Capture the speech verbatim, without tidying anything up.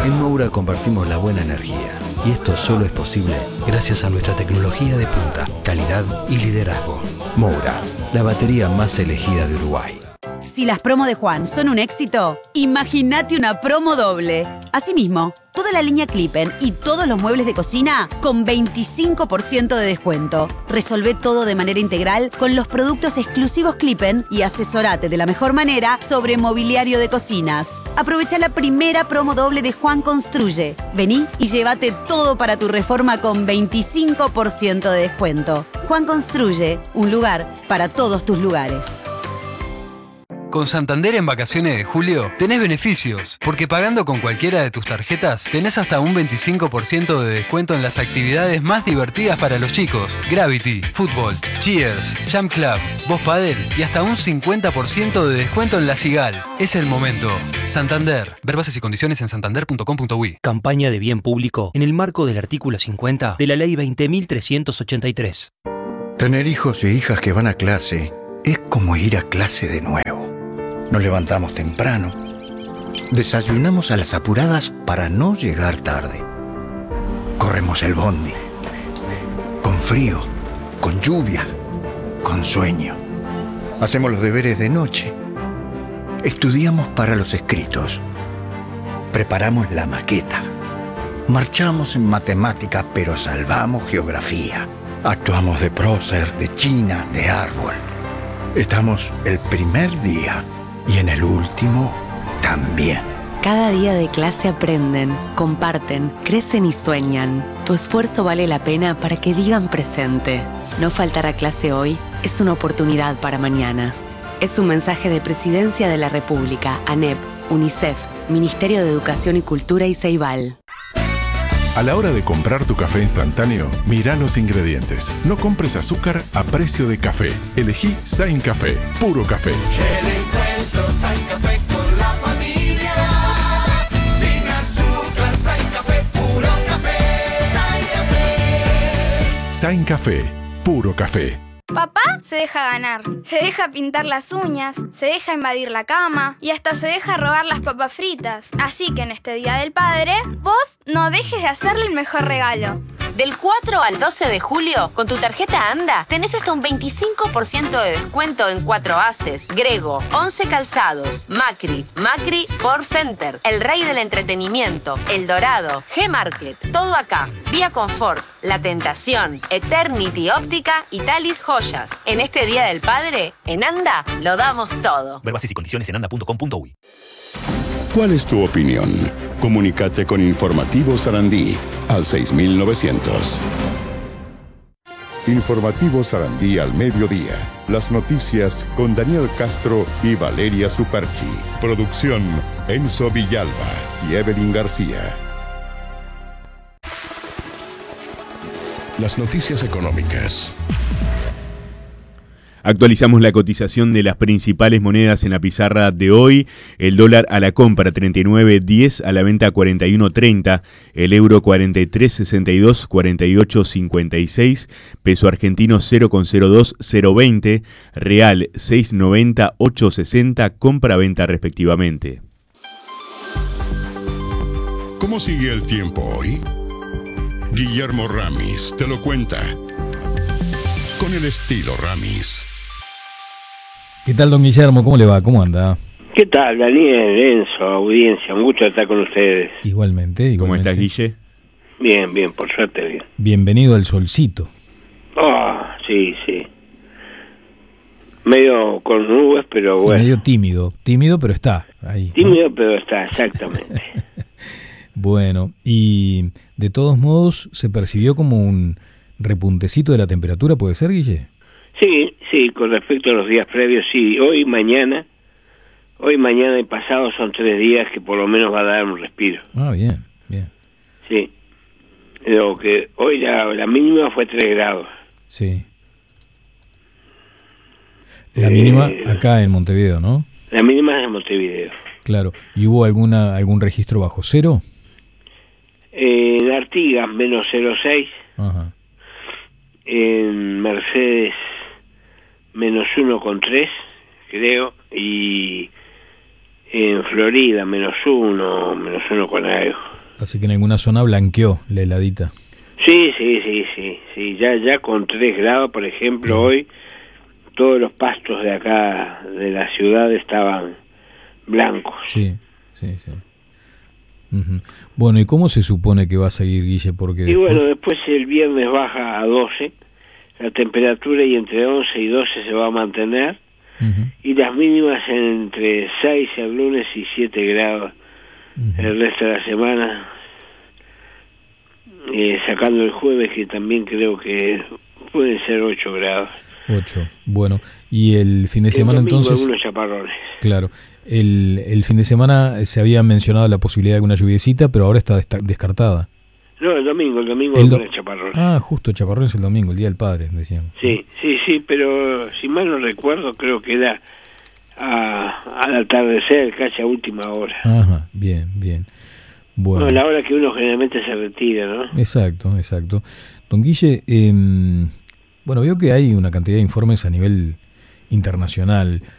En Moura compartimos la buena energía y esto solo es posible gracias a nuestra tecnología de punta, calidad y liderazgo. Moura, la batería más elegida de Uruguay. Si las promos de Juan son un éxito, imagínate una promo doble. Asimismo, toda la línea Clippen y todos los muebles de cocina con veinticinco por ciento de descuento. Resolvé todo de manera integral con los productos exclusivos Clippen y asesorate de la mejor manera sobre mobiliario de cocinas. Aprovecha la primera promo doble de Juan Construye. Vení y llévate todo para tu reforma con veinticinco por ciento de descuento. Juan Construye, un lugar para todos tus lugares. Con Santander en vacaciones de julio tenés beneficios, porque pagando con cualquiera de tus tarjetas tenés hasta un veinticinco por ciento de descuento en las actividades más divertidas para los chicos. Gravity, fútbol, Cheers, Jump Club, Voz Padel y hasta un cincuenta por ciento de descuento en la Sigal. Es el momento. Santander. Ver bases y condiciones en santander punto com punto uy. Campaña de bien público en el marco del artículo cincuenta de la Ley veinte mil trescientos ochenta y tres. Tener hijos e hijas que van a clase es como ir a clase de nuevo. Nos levantamos temprano, desayunamos a las apuradas para no llegar tarde. Corremos el bondi, con frío, con lluvia, con sueño. Hacemos los deberes de noche. Estudiamos para los escritos. Preparamos la maqueta. Marchamos en matemática, pero salvamos geografía. Actuamos de prócer, de china, de árbol. Estamos el primer día y en el último también. Cada día de clase aprenden, comparten, crecen y sueñan. Tu esfuerzo vale la pena para que digan presente. No faltar a clase hoy es una oportunidad para mañana. Es un mensaje de Presidencia de la República, ANEP, UNICEF, Ministerio de Educación y Cultura y Ceibal. A la hora de comprar tu café instantáneo, mira los ingredientes. No compres azúcar a precio de café. Elegí Sain Café, puro café. El encuentro Sain Café con la familia. Sin azúcar, Sain Café, puro café. Sain Café. Sain Café, puro café. Papá se deja ganar, se deja pintar las uñas, se deja invadir la cama y hasta se deja robar las papas fritas. Así que en este Día del Padre, vos no dejes de hacerle el mejor regalo. Del cuatro al doce de julio, con tu tarjeta ANDA, tenés hasta un veinticinco por ciento de descuento en Cuatro Haces, Grego, Once Calzados, Macri, Macri Sport Center, El Rey del Entretenimiento, El Dorado, G-Market, Todo Acá, Vía Confort, La Tentación, Eternity Óptica y Talis Joyas. En este Día del Padre, en ANDA, lo damos todo. Ver bases y condiciones en anda punto com punto uy. ¿Cuál es tu opinión? Comunícate con Informativo Sarandí al seis mil novecientos. Informativo Sarandí al mediodía. Las noticias con Daniel Castro y Valeria Superchi. Producción Enzo Villalba y Evelyn García. Las noticias económicas. Actualizamos la cotización de las principales monedas en la pizarra de hoy. El dólar a la compra treinta y nueve diez, a la venta cuarenta y uno treinta. El euro cuarenta y tres sesenta y dos, cuarenta y ocho cincuenta y seis. Peso argentino cero coma cero dos, cero coma veinte. Real seis noventa, ocho sesenta, compra-venta respectivamente. ¿Cómo sigue el tiempo hoy? Guillermo Ramis te lo cuenta. Con el estilo Ramis. ¿Qué tal, don Guillermo? ¿Cómo le va? ¿Cómo anda? ¿Qué tal, Daniel, Enzo, audiencia? Un gusto estar con ustedes. Igualmente, igualmente. ¿Cómo estás, Guille? Bien, bien, por suerte, bien. Bienvenido al solcito. Ah, oh, sí, sí. Medio con nubes, pero sí, bueno. Medio tímido, tímido, pero está ahí. Tímido, ¿no? pero está, exactamente. Bueno, y de todos modos, ¿se percibió como un repuntecito de la temperatura, puede ser, Guille? Sí, sí, con respecto a los días previos, sí. Hoy, mañana, hoy, mañana y pasado son tres días que por lo menos va a dar un respiro. Ah, bien, bien. Sí. Lo que hoy la, la mínima fue tres grados. Sí. La eh, mínima acá en Montevideo, ¿no? La mínima es en Montevideo. Claro. ¿Y hubo alguna algún registro bajo cero? Eh, en Artigas, menos cero coma seis. Ajá. En Mercedes, menos uno coma tres, creo, y En Florida, menos uno, menos uno con algo. Así que en alguna zona blanqueó la heladita. Sí, sí, sí, sí, sí, ya, ya con tres grados, por ejemplo, hoy todos los pastos de acá, de la ciudad, estaban blancos. Sí, sí, sí. Uh-huh. Bueno, ¿y cómo se supone que va a seguir, Guille? Porque Y después... bueno, después el viernes baja a doce, la temperatura y entre once y doce se va a mantener, uh-huh. y las mínimas entre seis el lunes y siete grados uh-huh. el resto de la semana, eh, sacando el jueves, que también creo que pueden ser ocho grados. ocho, bueno, y el fin de semana el domingo, entonces... algunos chaparrones. Claro, el, el fin de semana se había mencionado la posibilidad de alguna lluviecita, pero ahora está desta- descartada. No, el domingo, el domingo El do- algunos chaparrones. Ah, justo, chaparrones el domingo, el Día del Padre, decíamos. Sí, sí, sí, pero si mal no recuerdo, creo que era a, al atardecer, casi a última hora. Ajá, bien, bien. Bueno, No, la hora que uno generalmente se retira, ¿no? exacto, exacto. Don Guille, eh, bueno, veo que hay una cantidad de informes a nivel internacional